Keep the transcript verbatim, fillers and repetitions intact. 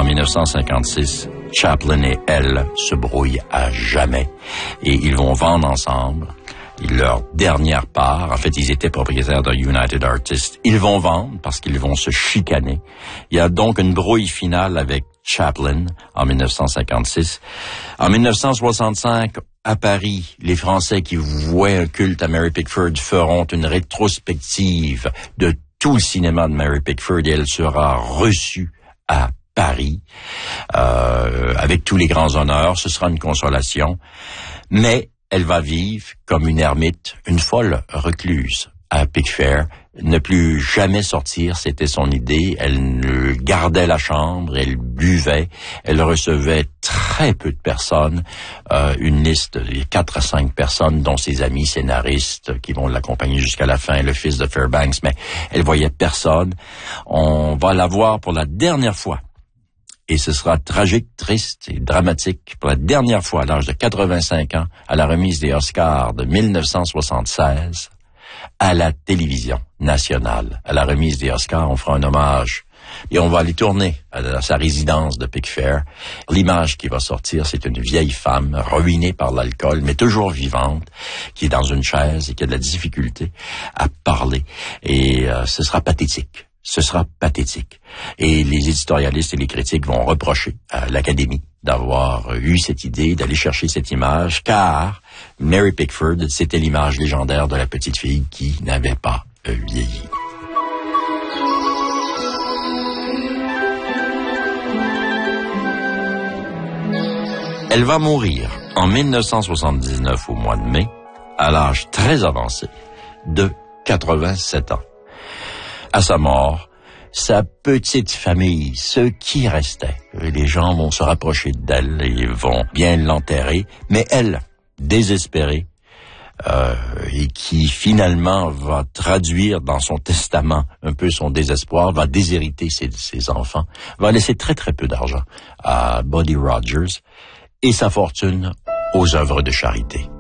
En dix-neuf cent cinquante-six, Chaplin et elle se brouillent à jamais et ils vont vendre ensemble leur dernière part. En fait, ils étaient propriétaires de United Artists. Ils vont vendre parce qu'ils vont se chicaner. Il y a donc une brouille finale avec Chaplin en dix-neuf cent cinquante-six. En dix-neuf cent soixante-cinq, à Paris, les Français qui vouaient un culte à Mary Pickford feront une rétrospective de tout le cinéma de Mary Pickford et elle sera reçue à Paris euh, avec tous les grands honneurs. Ce sera une consolation. Mais elle va vivre comme une ermite, une folle recluse à Pickfair, ne plus jamais sortir, c'était son idée. Elle gardait la chambre, elle buvait, elle recevait très peu de personnes, euh, une liste de quatre à cinq personnes, dont ses amis scénaristes qui vont l'accompagner jusqu'à la fin, le fils de Fairbanks, mais elle voyait personne. On va la voir pour la dernière fois. Et ce sera tragique, triste et dramatique pour la dernière fois à l'âge de quatre-vingt-cinq ans à la remise des Oscars de dix-neuf cent soixante-seize à la télévision nationale. À la remise des Oscars, on fera un hommage et on va aller tourner à sa résidence de Pickfair. L'image qui va sortir, c'est une vieille femme ruinée par l'alcool, mais toujours vivante, qui est dans une chaise et qui a de la difficulté à parler. Et euh, ce sera pathétique. Ce sera pathétique. Et les éditorialistes et les critiques vont reprocher à l'Académie d'avoir eu cette idée, d'aller chercher cette image, car Mary Pickford, c'était l'image légendaire de la petite fille qui n'avait pas euh, vieilli. Elle va mourir en dix-neuf cent soixante-dix-neuf au mois de mai, à l'âge très avancé de quatre-vingt-sept ans. À sa mort, sa petite famille, ceux qui restaient, les gens vont se rapprocher d'elle et vont bien l'enterrer, mais elle, désespérée, euh, et qui finalement va traduire dans son testament un peu son désespoir, va déshériter ses, ses enfants, va laisser très très peu d'argent à Buddy Rogers et sa fortune aux œuvres de charité.